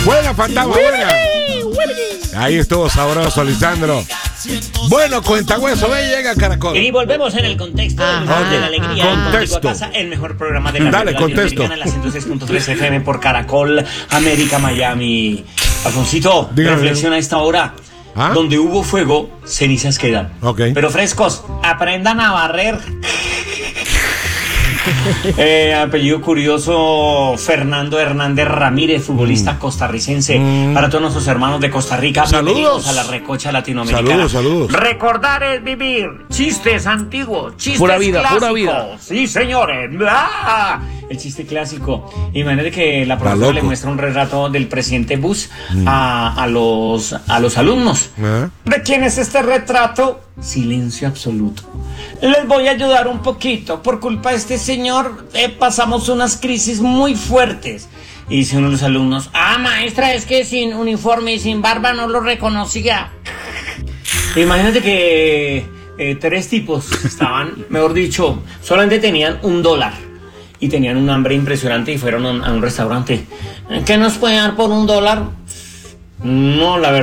Buena, fantasma, buena. Ahí estuvo sabroso, Lisandro. Bueno, Cuentahueso, ve, llega a Caracol. Y volvemos en el contexto del mejor de la alegría. Contexto. Contigo a casa, el mejor programa de la Dale, radio contexto. latinoamericana, la 106.3 FM por Caracol, América, Miami. Alfonsito, Dígame. reflexiona a esta hora. ¿Ah? Donde hubo fuego, cenizas quedan. Ok. Pero frescos, aprendan a barrer. Apellido curioso, Fernando Hernández Ramírez, futbolista costarricense. Para todos nuestros hermanos de Costa Rica, Saludos. bienvenidos a la recocha latinoamericana. Saludos. Recordar es vivir. Chistes antiguos, chistes Pura vida, clásicos. pura vida. Sí, señores. ¡Ah! El chiste clásico. Imagínate que la profesora loco. le muestra un retrato del presidente Bush a los alumnos. ¿Ah? ¿De quién es este retrato? Silencio absoluto. Les voy a ayudar un poquito. Por culpa de este señor pasamos unas crisis muy fuertes. Y dice uno de los alumnos: maestra, es que sin uniforme y sin barba no lo reconocía. Imagínate que 3 tipos estaban, mejor dicho, solamente tenían $1 y tenían un hambre impresionante y fueron a un restaurante. ¿Qué nos puede dar por $1? No, la verdad.